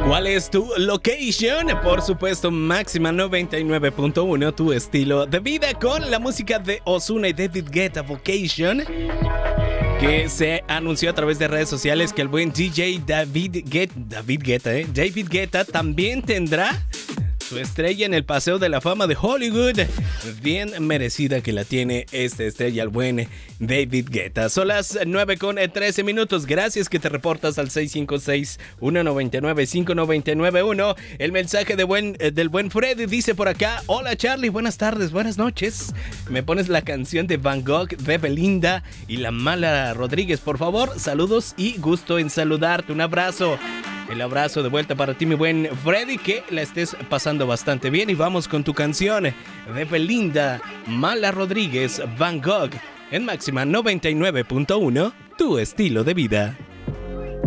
¿Cuál es tu location? Por supuesto, Máxima 99.1, tu estilo de vida, con la música de Ozuna y David Guetta, Vocation, que se anunció a través de redes sociales que el buen DJ David Guetta también tendrá su estrella en el Paseo de la Fama de Hollywood. Bien merecida que la tiene esta estrella, el buen David Guetta. Son las 9:13. Gracias que te reportas al 656-199-5991. El mensaje del buen Freddy dice por acá: hola Charlie, buenas tardes, buenas noches. Me pones la canción de Van Gogh de Belinda y La Mala Rodríguez, por favor. Saludos y gusto en saludarte. Un abrazo. El abrazo de vuelta para ti, mi buen Freddy, que la estés pasando bastante bien. Y vamos con tu canción de Belinda, Mala Rodríguez, Van Gogh, en Máxima 99.1, tu estilo de vida.